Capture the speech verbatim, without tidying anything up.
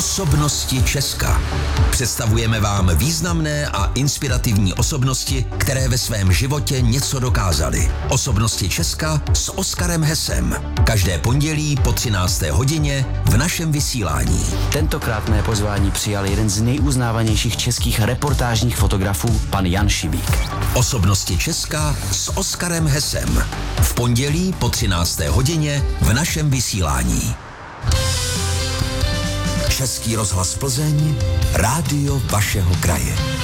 Osobnosti Česka. Představujeme vám významné a inspirativní osobnosti, které ve svém životě něco dokázaly. Osobnosti Česka s Oskarem Hesem. Každé pondělí po třinácté hodině v našem vysílání. Tentokrát mé pozvání přijal jeden z nejuznávanějších českých reportážních fotografů, pan Jan Šibík. Osobnosti Česka s Oskarem Hesem. V pondělí po třinácté hodině v našem vysílání. Český rozhlas Plzeň, rádio vašeho kraje.